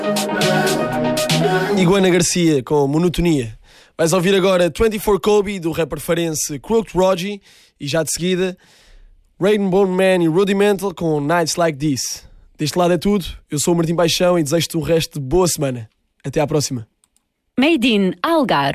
Iguana Garcia com Monotonia. Vais ouvir agora 24 Kobe do rapper farense Crooked Rogi e já de seguida Rainbow Man e Rudimental com Nights Like This. Deste lado é tudo, eu sou o Martim Paixão e desejo-te o resto de boa semana. Até à próxima. Made in Algarve.